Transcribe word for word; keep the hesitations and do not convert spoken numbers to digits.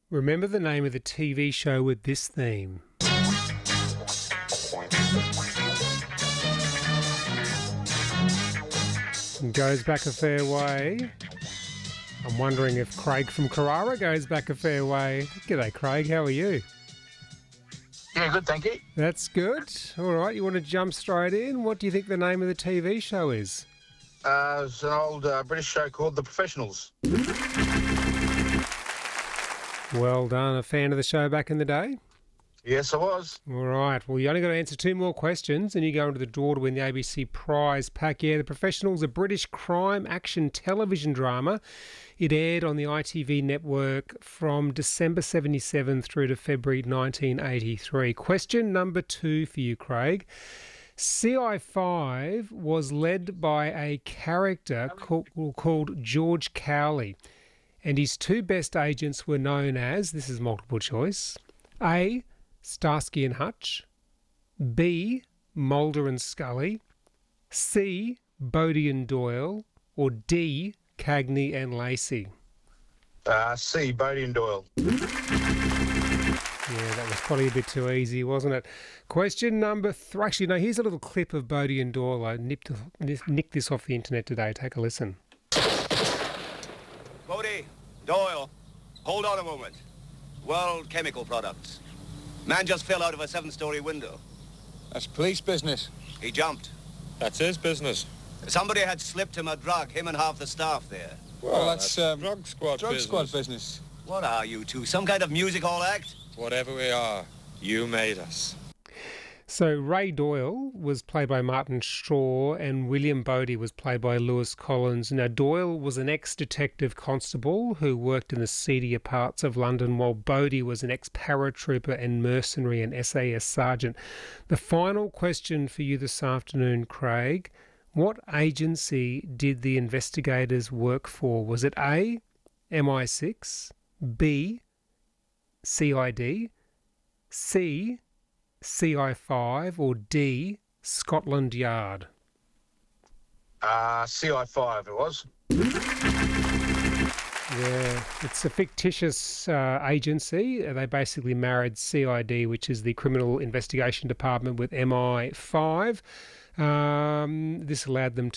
Remember the name of the T V show with this theme. Goes back a fair way. I'm wondering if Craig from Carrara goes back a fair way. G'day, Craig. How are you? Yeah, good, thank you. That's good. All right, you want to jump straight in? What do you think the name of the T V show is? Uh, it's an old uh, British show called The Professionals. Well done. A fan of the show back in the day? Yes, I was. All right. Well, you only got to answer two more questions and you go into the draw to win the A B C prize pack. Yeah, The Professionals, a British crime action television drama. It aired on the I T V network from December seventy-seven through to February nineteen eighty-three. Question number two for you, Craig. C I five was led by a character called, called George Cowley, and his two best agents were known as, this is multiple choice, A, Starsky and Hutch, B, Mulder and Scully, C, Bodie and Doyle, or D, Cagney and Lacey? Uh, C, Bodie and Doyle. Yeah, that was probably a bit too easy, wasn't it? Question number three. Actually, no, here's a little clip of Bodie and Doyle. I nipped, nicked this off the internet today. Take a listen. Bodie, Doyle, hold on a moment. World Chemical Products. Man just fell out of a seven-story window. That's police business. He jumped. That's his business. Somebody had slipped him a drug, him and half the staff there. Well, that's, that's um, drug squad drug business. squad business. What are you two, some kind of music hall act? Whatever we are, you made us. So Ray Doyle was played by Martin Shaw and William Bodie was played by Lewis Collins. Now, Doyle was an ex-detective constable who worked in the seedier parts of London, while Bodie was an ex-paratrooper and mercenary and S A S sergeant. The final question for you this afternoon, Craig. What agency did the investigators work for? Was it A, M I six, B, C I D, C, C I five, or D, Scotland Yard? Uh, C I five it was. Yeah, it's a fictitious uh, agency. They basically married C I D, which is the Criminal Investigation Department, with M I five. Um, this allowed them